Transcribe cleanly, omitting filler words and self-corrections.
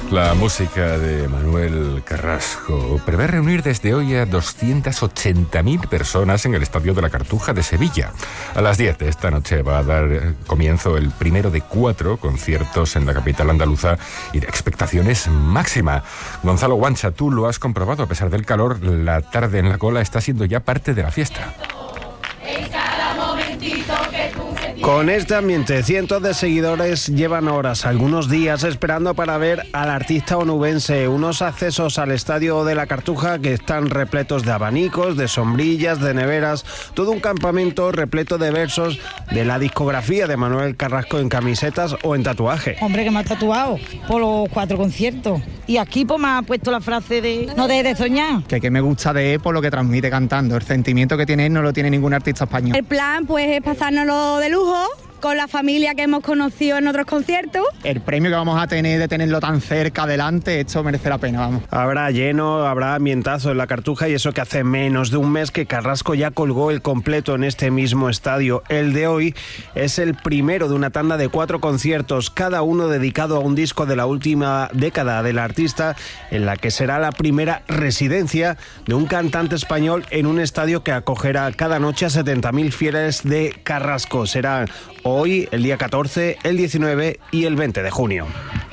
La música de Manuel Carrasco prevé reunir desde hoy a 280.000 personas en el Estadio de la Cartuja de Sevilla. A las 10 de esta noche va a dar comienzo el primero de 4 conciertos en la capital andaluza y la expectación es máxima. Gonzalo Guancha, tú lo has comprobado, a pesar del calor, la tarde en la cola está siendo ya parte de la fiesta. Con este ambiente, cientos de seguidores llevan horas, algunos días, esperando para ver al artista onubense. Unos accesos al Estadio de la Cartuja que están repletos de abanicos, de sombrillas, de neveras, todo un campamento repleto de versos de la discografía de Manuel Carrasco en camisetas o en tatuaje. Hombre, que me ha tatuado por los 4 conciertos. Y aquí pues me ha puesto la frase de no dejes de soñar. Que me gusta de él por lo que transmite cantando. El sentimiento que tiene él no lo tiene ningún artista español. El plan pues es pasárnoslo de lujo con la familia que hemos conocido en otros conciertos. El premio que vamos a tener de tenerlo tan cerca adelante, esto merece la pena, vamos. Habrá lleno, habrá ambientazo en la Cartuja, y eso que hace menos de un mes que Carrasco ya colgó el completo en este mismo estadio. El de hoy es el primero de una tanda de 4 conciertos, cada uno dedicado a un disco de la última década del artista, en la que será la primera residencia de un cantante español en un estadio que acogerá cada noche a 70.000 fieles de Carrasco. Será hoy, el día 14, el 19 y el 20 de junio.